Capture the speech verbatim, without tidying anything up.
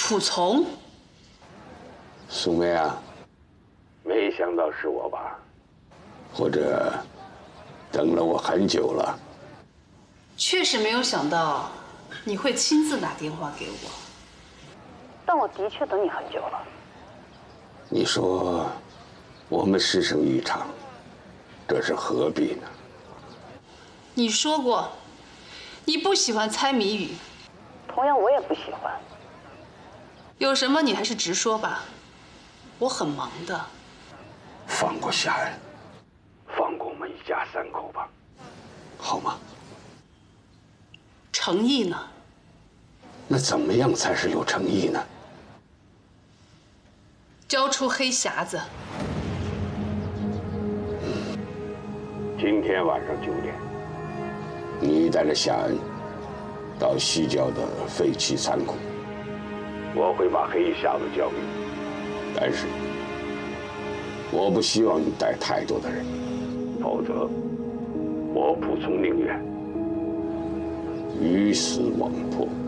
仆从。 苏梅啊，没想到是我吧？或者等了我很久了？ 确实没有想到你会亲自打电话给我，但我的确等你很久了。 你说我们师生一场，这是何必呢？ 你说过，你不喜欢猜谜语，同样我也不喜欢。有什么你还是直说吧，我很忙的。 放过夏恩，放过我们一家三口吧，好吗？ 诚意呢？ 那怎么样才是有诚意呢？ 交出黑匣子。 今天晚上九点，你带着夏恩到西郊的废弃仓库，我会把黑匣子交给你，但是我不希望你带太多的人，否则我仆从宁愿鱼死网破。